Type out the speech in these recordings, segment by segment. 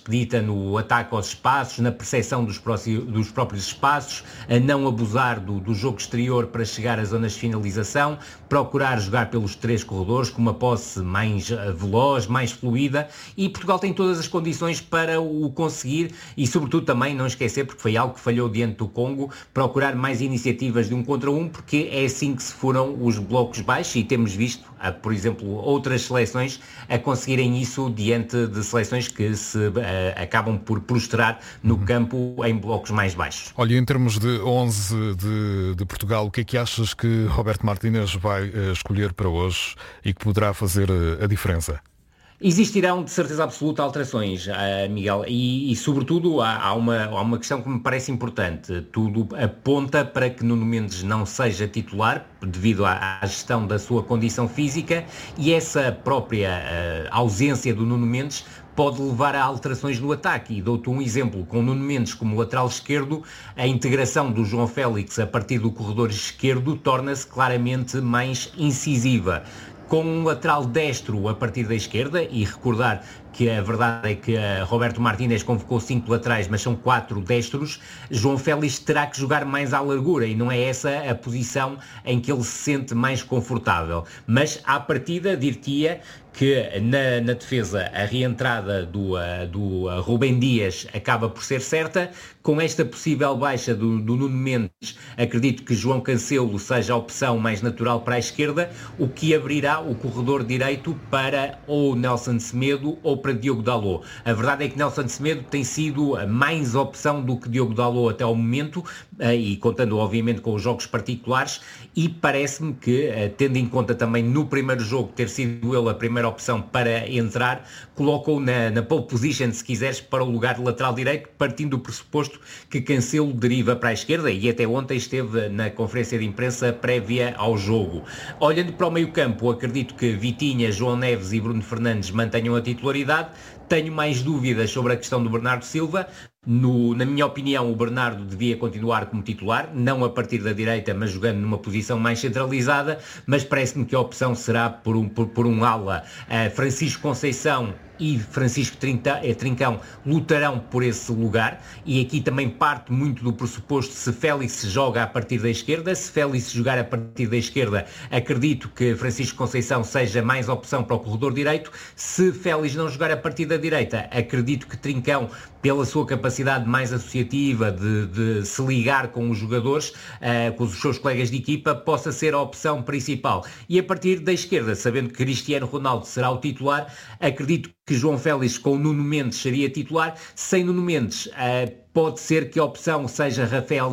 expedita no ataque aos espaços, na percepção dos próprios espaços, a não abusar do jogo exterior para chegar às zonas de finalização, procurar jogar pelos 3 corredores com uma posse mais veloz, mais fluida, e Portugal tem todas as condições para o conseguir e, sobretudo, também não esquecer, porque foi algo que falhou diante do Congo, procurar mais iniciativas de 1 contra 1, porque é assim que se furam os blocos baixos e temos visto, por exemplo, outras seleções a conseguirem isso diante de seleções que se acabam por prostrar no campo em blocos mais baixos. Olha, em termos de 11 de Portugal, o que é que achas que Roberto Martínez vai escolher para hoje e que poderá fazer a diferença? Existirão, de certeza absoluta, alterações, Miguel, e sobretudo há uma questão que me parece importante. Tudo aponta para que Nuno Mendes não seja titular, devido à gestão da sua condição física, e essa própria ausência do Nuno Mendes pode levar a alterações no ataque. E dou-te um exemplo, com Nuno Mendes como lateral esquerdo, a integração do João Félix a partir do corredor esquerdo torna-se claramente mais incisiva. Com um lateral destro a partir da esquerda, e recordar que a verdade é que Roberto Martínez convocou 5 laterais, mas são 4 destros, João Félix terá que jogar mais à largura e não é essa a posição em que ele se sente mais confortável. Mas, à partida, dir-te-ia que na defesa a reentrada do Rubem Dias acaba por ser certa. Com esta possível baixa do Nuno Mendes, acredito que João Cancelo seja a opção mais natural para a esquerda, o que abrirá o corredor direito para ou Nelson Semedo ou para Diogo Dalot. A verdade é que Nelson Semedo tem sido mais opção do que Diogo Dalot até ao momento, e contando obviamente com os jogos particulares, e parece-me que, tendo em conta também no primeiro jogo ter sido ele a primeira opção para entrar, colocou na pole position, se quiseres, para o lugar de lateral direito, partindo do pressuposto que Cancelo deriva para a esquerda, e até ontem esteve na conferência de imprensa prévia ao jogo. Olhando para o meio-campo, acredito que Vitinha, João Neves e Bruno Fernandes mantenham a titularidade. Tenho mais dúvidas sobre a questão do Bernardo Silva. Na minha opinião, o Bernardo devia continuar como titular, não a partir da direita, mas jogando numa posição mais centralizada, mas parece-me que a opção será por um ala. Francisco Conceição e Francisco Trincão lutarão por esse lugar, e aqui também parte muito do pressuposto se Félix joga a partir da esquerda. Se Félix jogar a partir da esquerda, acredito que Francisco Conceição seja mais opção para o corredor direito. Se Félix não jogar a partir da direita, acredito que Trincão, pela sua capacidade mais associativa de se ligar com os jogadores, com os seus colegas de equipa, possa ser a opção principal. E a partir da esquerda, sabendo que Cristiano Ronaldo será o titular, acredito que João Félix com Nuno Mendes seria titular. Sem Nuno Mendes, pode ser que a opção seja Rafael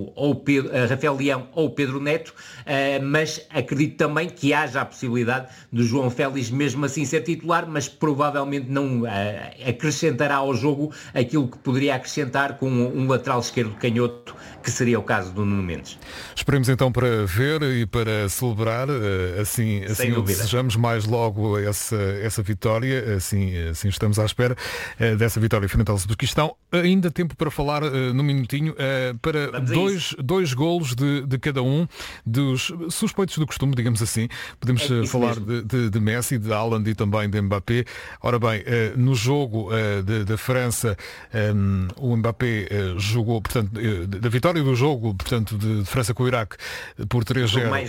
Leão ou Pedro Neto, mas acredito também que haja a possibilidade de João Félix mesmo assim ser titular, mas provavelmente não acrescentará ao jogo aquilo que poderia acrescentar com um lateral esquerdo canhoto, que seria o caso do Nuno Mendes. Esperemos então para ver e para celebrar, assim o desejamos, mais logo essa vitória, assim estamos à espera dessa vitória frente ao Uzbequistão. Ainda tempo para falar num minutinho para dois golos de cada um dos suspeitos do costume, digamos assim. Podemos falar de Messi, de Haaland e também de Mbappé. Ora bem, no jogo da França, o Mbappé jogou, portanto, da vitória do jogo, portanto, de França com o Iraque por 3-0.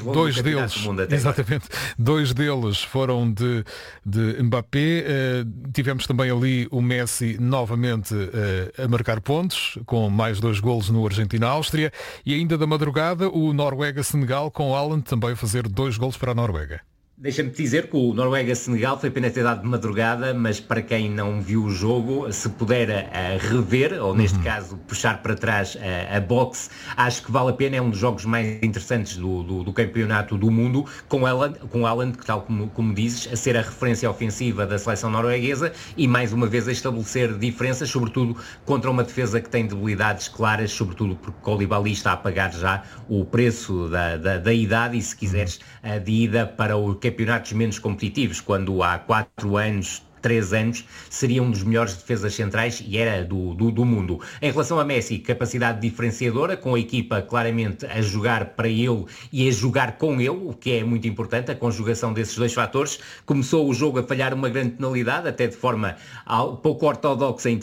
Dois deles foram de Mbappé. Tivemos também ali o Messi novamente a marcar pontos, com mais 2 golos no Argentina-Áustria, e ainda da madrugada o Noruega-Senegal, com Haaland também a fazer 2 golos para a Noruega. Deixa-me dizer que o Noruega-Senegal foi pena ter dado de madrugada, mas para quem não viu o jogo, se puder rever, ou neste caso puxar para trás a boxe, acho que vale a pena. É um dos jogos mais interessantes do campeonato do mundo, com Haaland, que tal como dizes, a ser a referência ofensiva da seleção norueguesa e mais uma vez a estabelecer diferenças, sobretudo contra uma defesa que tem debilidades claras, sobretudo porque Koulibaly está a pagar já o preço da idade e, se quiseres, de ida para o campeonatos menos competitivos, quando há 4 anos, 3 anos, seria um dos melhores defesas centrais e era do mundo. Em relação a Messi, capacidade diferenciadora, com a equipa claramente a jogar para ele e a jogar com ele, o que é muito importante, a conjugação desses 2 fatores. Começou o jogo a falhar uma grande penalidade, até de forma pouco ortodoxa em